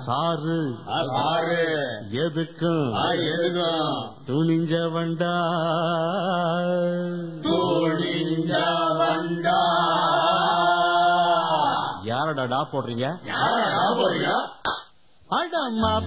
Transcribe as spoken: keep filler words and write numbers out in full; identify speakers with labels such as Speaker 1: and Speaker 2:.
Speaker 1: Sir
Speaker 2: sir
Speaker 1: எதுக்கும்
Speaker 2: எதுக்கும்
Speaker 1: துணிஞ்ச வண்டா
Speaker 2: துணிஞ்ச வண்டா.
Speaker 1: யாரடா டா போடுறீங்க?
Speaker 2: யாரடா போறீங்க?
Speaker 1: அடம்மா